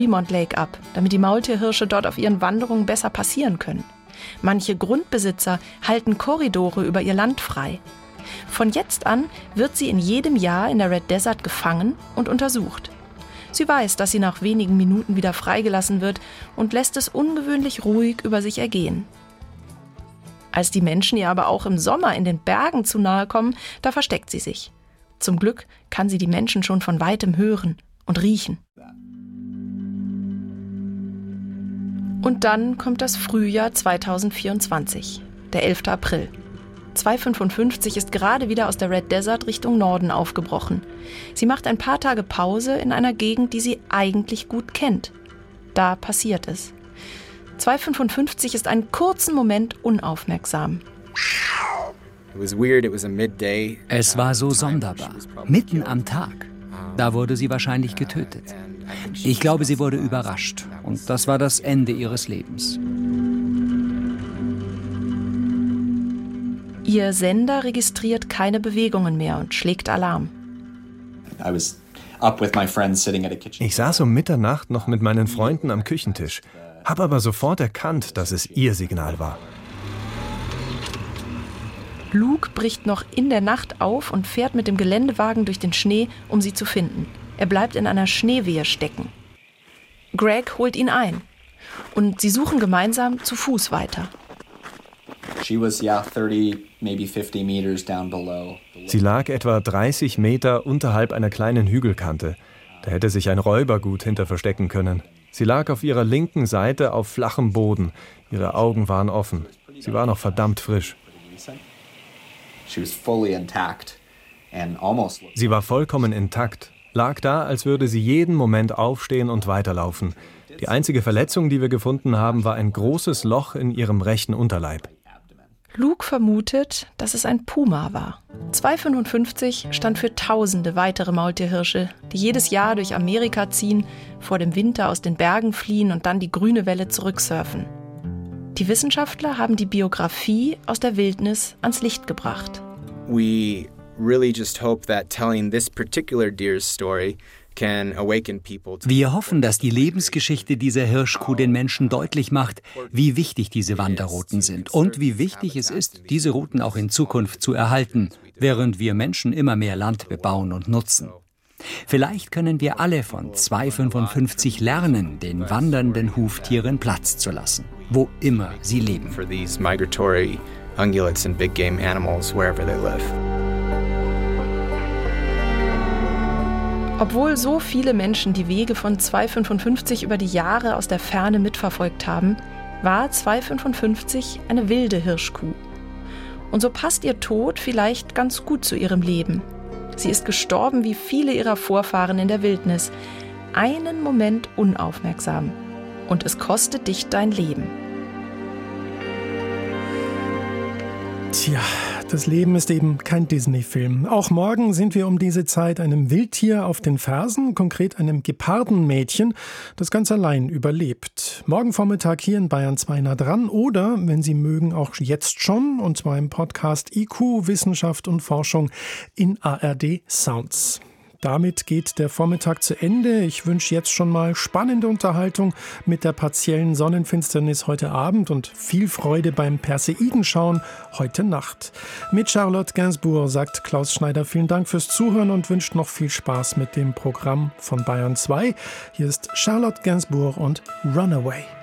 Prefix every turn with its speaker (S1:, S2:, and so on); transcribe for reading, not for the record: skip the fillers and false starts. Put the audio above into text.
S1: Fremont Lake ab, damit die Maultierhirsche dort auf ihren Wanderungen besser passieren können. Manche Grundbesitzer halten Korridore über ihr Land frei. Von jetzt an wird sie in jedem Jahr in der Red Desert gefangen und untersucht. Sie weiß, dass sie nach wenigen Minuten wieder freigelassen wird und lässt es ungewöhnlich ruhig über sich ergehen. Als die Menschen ihr aber auch im Sommer in den Bergen zu nahe kommen, da versteckt sie sich. Zum Glück kann sie die Menschen schon von weitem hören und riechen. Und dann kommt das Frühjahr 2024, der 11. April. 255 ist gerade wieder aus der Red Desert Richtung Norden aufgebrochen. Sie macht ein paar Tage Pause in einer Gegend, die sie eigentlich gut kennt. Da passiert es. 255 ist einen kurzen Moment unaufmerksam.
S2: Es war so sonderbar, mitten am Tag. Da wurde sie wahrscheinlich getötet. Ich glaube, sie wurde überrascht und das war das Ende ihres Lebens.
S1: Ihr Sender registriert keine Bewegungen mehr und schlägt Alarm.
S3: Ich saß um Mitternacht noch mit meinen Freunden am Küchentisch, habe aber sofort erkannt, dass es ihr Signal war.
S1: Luke bricht noch in der Nacht auf und fährt mit dem Geländewagen durch den Schnee, um sie zu finden. Er bleibt in einer Schneewehe stecken. Greg holt ihn ein und sie suchen gemeinsam zu Fuß weiter.
S3: Sie lag etwa 30 Meter unterhalb einer kleinen Hügelkante. Da hätte sich ein Räuber gut hinter verstecken können. Sie lag auf ihrer linken Seite auf flachem Boden. Ihre Augen waren offen. Sie war noch verdammt frisch. Sie war vollkommen intakt, lag da, als würde sie jeden Moment aufstehen und weiterlaufen. Die einzige Verletzung, die wir gefunden haben, war ein großes Loch in ihrem rechten Unterleib.
S1: Luke vermutet, dass es ein Puma war. 255 stand für tausende weitere Maultierhirsche, die jedes Jahr durch Amerika ziehen, vor dem Winter aus den Bergen fliehen und dann die grüne Welle zurücksurfen. Die Wissenschaftler haben die Biografie aus der Wildnis ans Licht gebracht.
S4: We really just hope that telling this particular deer's story can awaken people.
S2: Wir hoffen, dass die Lebensgeschichte dieser Hirschkuh den Menschen deutlich macht, wie wichtig diese Wanderrouten sind und wie wichtig es ist, diese Routen auch in Zukunft zu erhalten, während wir Menschen immer mehr Land bebauen und nutzen. Vielleicht können wir alle von 255 lernen, den wandernden Huftieren Platz zu lassen, wo immer sie leben.
S4: For these migratory ungulates and big game animals wherever they live.
S1: Obwohl so viele Menschen die Wege von 255 über die Jahre aus der Ferne mitverfolgt haben, war 255 eine wilde Hirschkuh. Und so passt ihr Tod vielleicht ganz gut zu ihrem Leben. Sie ist gestorben wie viele ihrer Vorfahren in der Wildnis. Einen Moment unaufmerksam. Und es kostet dich dein Leben.
S5: Tja, das Leben ist eben kein Disney-Film. Auch morgen sind wir um diese Zeit einem Wildtier auf den Fersen, konkret einem Gepardenmädchen, das ganz allein überlebt. Morgen Vormittag hier in Bayern 2 nah dran oder, wenn Sie mögen, auch jetzt schon, und zwar im Podcast IQ, Wissenschaft und Forschung in ARD Sounds. Damit geht der Vormittag zu Ende. Ich wünsche jetzt schon mal spannende Unterhaltung mit der partiellen Sonnenfinsternis heute Abend und viel Freude beim Perseidenschauen heute Nacht. Mit Charlotte Gainsbourg sagt Klaus Schneider vielen Dank fürs Zuhören und wünscht noch viel Spaß mit dem Programm von Bayern 2. Hier ist Charlotte Gainsbourg und Runaway.